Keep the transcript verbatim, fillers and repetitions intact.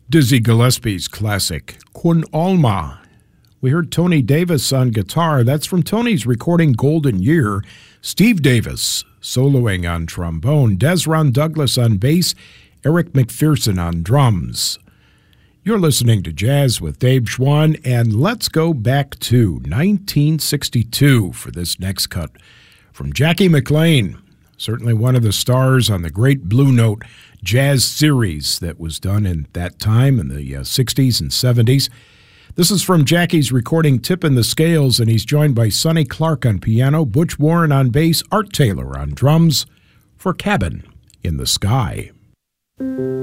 Dizzy Gillespie's classic, Kun Alma. We heard Tony Davis on guitar. That's from Tony's recording Golden Year. Steve Davis soloing on trombone. Desron Douglas on bass. Eric McPherson on drums. You're listening to Jazz with Dave Schwann, and let's go back to nineteen sixty-two for this next cut from Jackie McLean, certainly one of the stars on the great Blue Note jazz series that was done in that time in the uh, sixties and seventies. This is from Jackie's recording Tippin' the Scales, and he's joined by Sonny Clark on piano, Butch Warren on bass, Art Taylor on drums for Cabin in the Sky.